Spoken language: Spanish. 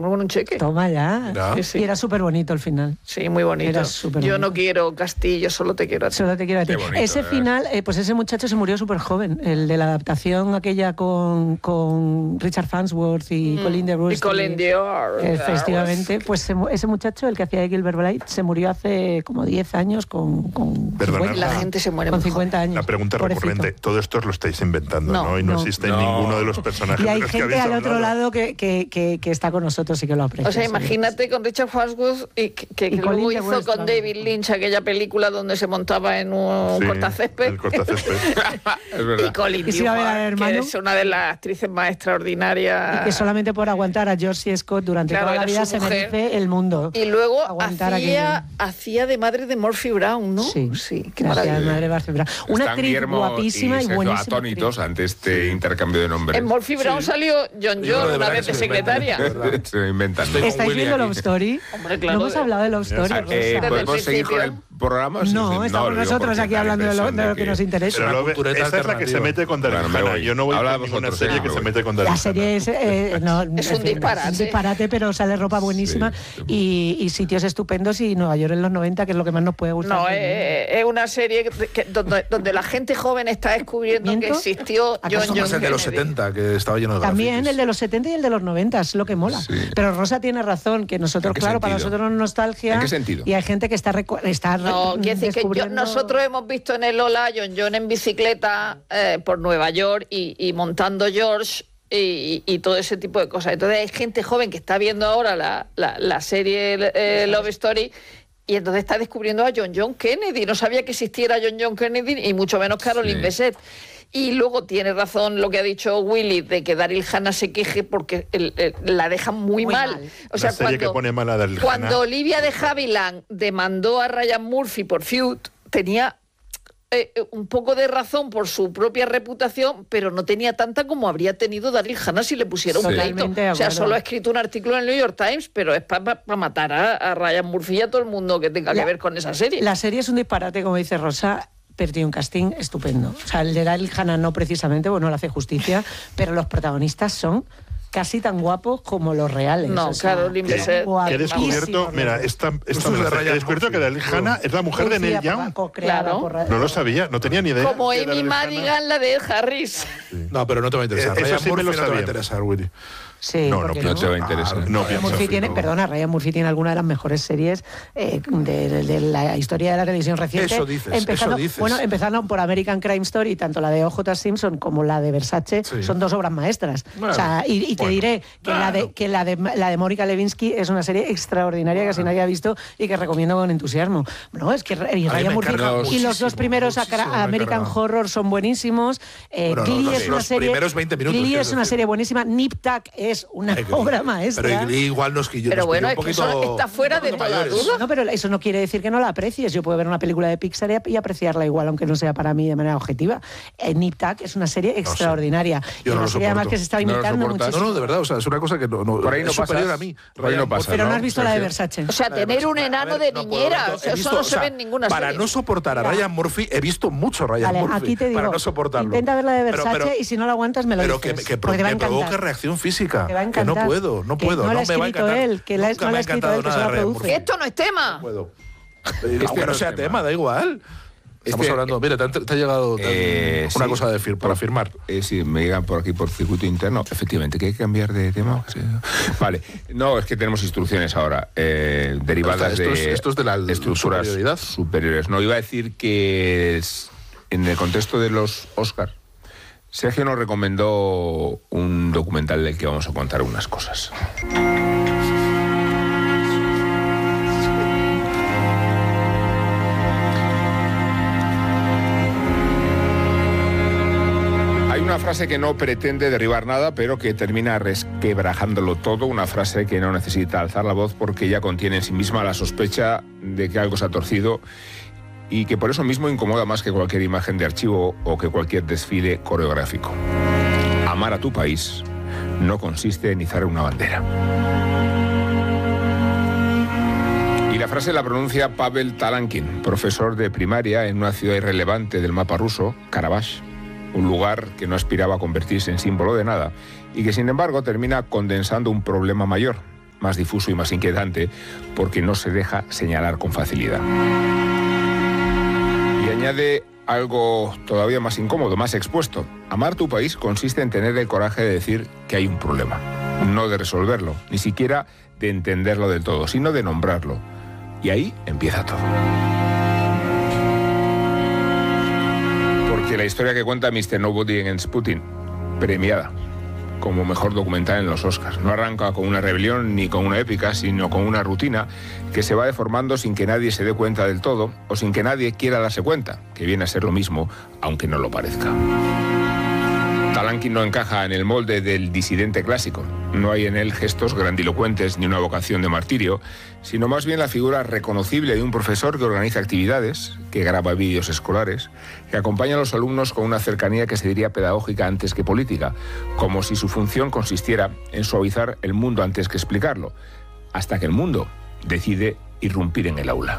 pongo con un cheque. Toma ya. Sí, sí. Y era súper bonito el final. Sí, muy bonito. Yo no quiero castillo, solo te quiero a ti. Solo te quiero a ti. Bonito, ese final, pues ese muchacho se murió súper joven. El de la adaptación aquella con Richard Farnsworth y Colin Deburst. Y Colin Deburst. Efectivamente. Pues ese muchacho, el que hacía de Gilbert Blythe, se murió hace como 10 años con 50. La gente se muere con 50 años. La pregunta recurrente, todo esto os lo estáis inventando, ¿no? Y no existe ninguno de los personajes. Y hay de los que gente habéis al otro hablado. lado que está con nosotros y que lo aprecia. O sea, imagínate con Richard Farnsworth que luego hizo con David Lynch aquella película donde se montaba en un cortacésped. El cortacésped. Es verdad. Y Colin Deburst, que es una de las actrices más extraordinarias. Y que solamente por aguantar a George Scott durante toda la vida se merece el mundo. Y luego hacía de madre de Murphy Brown, ¿no? Sí, qué maravilla. De madre de Murphy Brown. Una Están actriz Guillermo guapísima y buenísima. atónitos ante este intercambio de nombres. En Murphy Brown salió John una vez de secretaria. Se lo inventan. ¿Estáis viendo Love Story? Hombre, claro. No hemos hablado de Love Story. ¿Podemos seguir con el programa? No, estamos nosotros aquí hablando de lo que nos interesa. Pero esta es la que se mete con Daryl Hannah. Yo no voy a ver ninguna serie que se mete con Daryl Hannah. La serie es un disparate. Un disparate, pero sale ropa buenísima y sitios estupendos y Nueva York en los 90, que es lo que más nos puede gustar. No, es una serie donde la gente joven está descubriendo que existió John Kennedy. El de los 70, que estaba lleno de También grafitis. el de los 70 y el de los 90, es lo que mola. Sí. Pero Rosa tiene razón, que nosotros, claro, para nosotros no es nostalgia. ¿En qué sentido? Y hay gente que está no, quiere decir que nosotros hemos visto en el Lola John en bicicleta por Nueva York y montando George y todo ese tipo de cosas. Entonces hay gente joven que está viendo ahora la serie Love Story y entonces está descubriendo a John Kennedy. No sabía que existiera John Kennedy y mucho menos Caroline Bessette. Y luego tiene razón lo que ha dicho Willy de que Daryl Hannah se queje porque la dejan muy mal. O sea, cuando Olivia de Havilland demandó a Ryan Murphy por Feud, tenía un poco de razón por su propia reputación, pero no tenía tanta como habría tenido Daryl Hannah si le pusiera un pleito. O sea, solo ha escrito un artículo en el New York Times, pero es para matar a Ryan Murphy y a todo el mundo que tenga que ver con esa serie. La serie es un disparate, como dice Rosa, pero tiene un casting estupendo. O sea, el de Daryl Hannah no precisamente, bueno, le hace justicia, pero los protagonistas son casi tan guapos como los reales. No, Caroline Bessette. He descubierto, mira, he descubierto que Daryl Hannah es la mujer de Neil Young. Claro. No lo sabía, no tenía ni idea. Como Amy Madigan, la de Ed Harris. No, pero no te va a interesar. Eso Ryan sí Murphy me lo no te va a sabía. interesar, Willy. Sí, no te va a interesar. Ryan Murphy tiene alguna de las mejores series de la historia de la televisión reciente. Eso dices. Bueno, empezando por American Crime Story, tanto la de O.J. Simpson como la de Versace, son dos obras maestras. Bueno, o sea, y te diré que la de Mónica Lewinsky es una serie extraordinaria que casi nadie ha visto y que recomiendo con entusiasmo. No, es que Ryan Murphy y los dos primeros American Horror son buenísimos. Glee es una serie. Primeros 20 minutos. Glee es una serie buenísima. Nip Tuck es una obra maestra. Pero igual nos quilló. Pero bueno, es que eso está fuera de toda duda. No, pero eso no quiere decir que no la aprecies. Yo puedo ver una película de Pixar y apreciarla igual, aunque no sea para mí de manera objetiva. Nip Tuck es una serie extraordinaria. Yo no lo serie además que se está imitando muchísimo. No, de verdad, o sea, es una cosa que no por ahí no es superior pasas, a mí. Por ahí no pasa, pero no has visto la de Versace. O sea, tener un enano de niñera. Eso no se ve en ninguna serie. Para no soportar a Ryan Murphy, he visto mucho Ryan Murphy. Aquí te digo, para no soportarlo. Intenta ver la de Versace y si no la aguantas me lo dices. Pero que provoque reacción física. Que no puedo. No no me la va ha a escrito encantar. él, que no la ha escrito él, que se la produce. Que esto no es tema. No puedo. Aunque no sea tema, da igual. Estamos hablando, mira, te ha llegado una cosa para firmar. Sí, me llegan por aquí por circuito interno. Efectivamente, que hay que cambiar de tema. Sí. Vale, no, es que tenemos instrucciones ahora derivadas esto es de la estructuras superiores. No, iba a decir que en el contexto de los Oscar, Sergio nos recomendó un documental del que vamos a contar unas cosas. Hay una frase que no pretende derribar nada, pero que termina resquebrajándolo todo. Una frase que no necesita alzar la voz porque ya contiene en sí misma la sospecha de que algo se ha torcido y que por eso mismo incomoda más que cualquier imagen de archivo o que cualquier desfile coreográfico. Amar a tu país no consiste en izar una bandera. Y la frase la pronuncia Pavel Talankin, profesor de primaria en una ciudad irrelevante del mapa ruso, Karabaj, un lugar que no aspiraba a convertirse en símbolo de nada y que sin embargo termina condensando un problema mayor, más difuso y más inquietante, porque no se deja señalar con facilidad. Y añade algo todavía más incómodo, más expuesto. Amar tu país consiste en tener el coraje de decir que hay un problema, no de resolverlo, ni siquiera de entenderlo del todo, sino de nombrarlo. Y ahí empieza todo. Porque la historia que cuenta Mr. Nobody Against Putin, premiada como mejor documental en los Oscars, no arranca con una rebelión ni con una épica, sino con una rutina que se va deformando sin que nadie se dé cuenta del todo o sin que nadie quiera darse cuenta, que viene a ser lo mismo, aunque no lo parezca. Talankin no encaja en el molde del disidente clásico. No hay en él gestos grandilocuentes ni una vocación de martirio, sino más bien la figura reconocible de un profesor que organiza actividades, que graba vídeos escolares, que acompaña a los alumnos con una cercanía que se diría pedagógica antes que política, como si su función consistiera en suavizar el mundo antes que explicarlo, hasta que el mundo decide irrumpir en el aula.